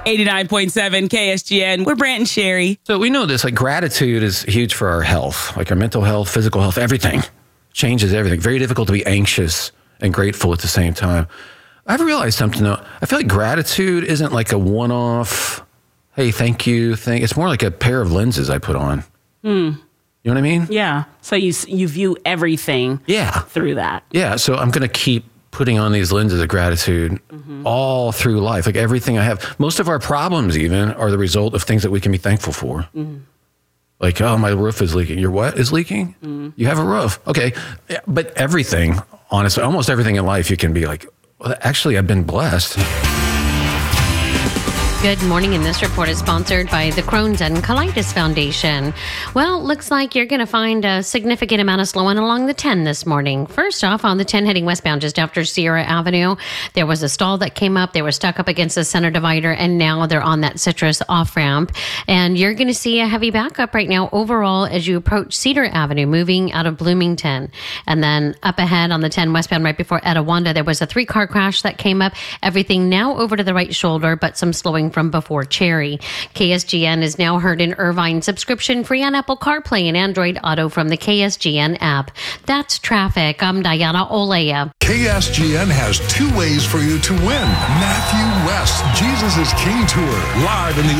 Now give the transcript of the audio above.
89.7 KSGN. We're Brant and Sherry. So we know this, like gratitude is huge for our health, like our mental health, physical health, everything. Changes everything. Very difficult to be anxious and grateful at the same time. I've realized something though. I feel like gratitude isn't like a one-off, hey, thank you thing. It's more like a pair of lenses I put on. You know what I mean? Yeah. So you view everything through that. Yeah. So I'm going to keep putting on these lenses of gratitude all through life. Like everything I have. Most of our problems even are the result of things that we can be thankful for. Like, oh, my roof is leaking. Your what is leaking? You have a roof. Okay. Yeah, but everything, honestly, almost everything in life, you can be like, well, actually, I've been blessed. Good morning, and this report is sponsored by the Crohn's and Colitis Foundation. Well, looks like you're going to find a significant amount of slowing along the 10 this morning. First off, on the 10 heading westbound just after Sierra Avenue, there was a stall that came up. They were stuck up against the center divider, and now they're on that Citrus off-ramp. And you're going to see a heavy backup right now overall as you approach Cedar Avenue, moving out of Bloomington. And then up ahead on the 10 westbound right before Etiwanda, there was a 3-car crash that came up. Everything now over to the right shoulder, but some slowing from before Cherry. KSGN is now heard in Irvine, subscription free on Apple CarPlay and Android Auto from the KSGN app. That's traffic. I'm Diana Olea. KSGN has 2 ways for you to win. Matthew West, Jesus is King Tour, live in the